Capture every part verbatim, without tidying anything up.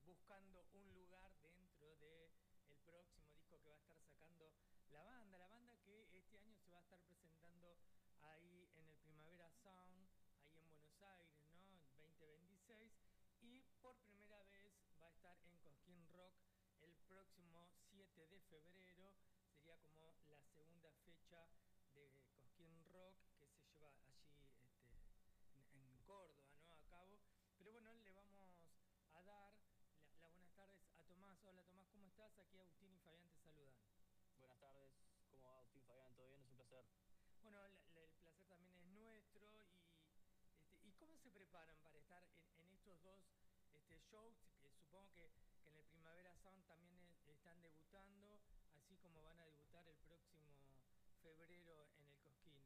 buscando un lugar dentro del próximo disco que va a estar sacando la banda. La banda que este año se va a estar presentando ahí en el Primavera Sound, ahí en Buenos Aires, ¿no? En veinte veintiséis. Y por primera vez va a estar en Cosquín Rock el próximo siete de febrero. Sería como la segunda fecha de Cosquín Rock que se lleva allí este, en, en Córdoba, ¿no? A cabo. Pero bueno, le vamos a dar la, la buenas tardes a Tomás. Hola Tomás, ¿cómo estás? Aquí Agustín y Fabián te saludan. Buenas tardes, ¿cómo va Agustín, Fabián? ¿Todo bien? Es un placer. Bueno, la, la, el placer también es nuestro. ¿Y, este, ¿y cómo se preparan para estar en, en estos dos este, shows? Que supongo que, que en el Primavera Sound también es, están debutando, así como van a debutar el próximo febrero en el Cosquín.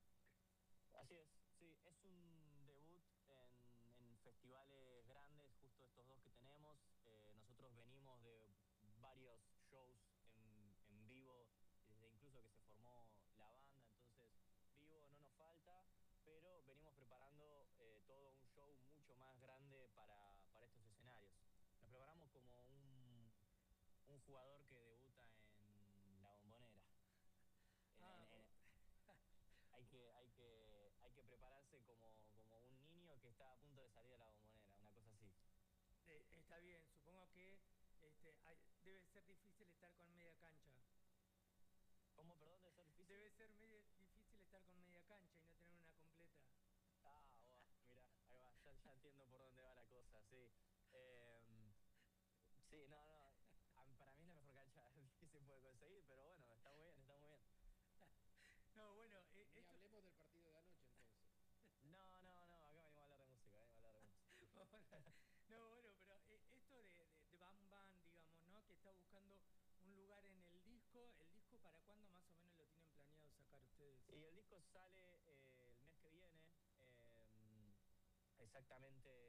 Así es, sí, es un debut en, en festivales grandes, justo estos dos que tenemos. Eh, nosotros venimos de varios shows en, en vivo, desde incluso que se formó la banda, entonces vivo no nos falta, pero venimos preparando eh, todo un show mucho más grande para, para estos escenarios. Nos preparamos como un, un jugador que debuta en la Bombonera. En, Ah, en, en, hay que, hay que, hay que prepararse como, como un niño que está a punto de salir de la Bombonera, una cosa así. eh, está bien, supongo que este, hay, debe ser difícil estar con media cancha. ¿Cómo, perdón, de ser difícil? Debe ser medio difícil estar con media cancha y no tener una completa. Ah, oh, mira, ahí va, ya, ya entiendo por dónde va la cosa, sí. Eh, sí, no, no, para mí es la mejor cancha que se puede conseguir, pero bueno, está muy bien, está muy bien. No, bueno, eh, Ni esto... hablemos del partido de anoche entonces. No, no, no, acá venimos a hablar de música, venimos a hablar de música. No, bueno, pero eh, esto de, de, de Bam Bam, digamos, ¿no? Que está buscando un lugar en el disco. ¿El disco para cuándo más o menos lo tienen planeado sacar ustedes? Y el disco sale eh, el mes que viene, eh, exactamente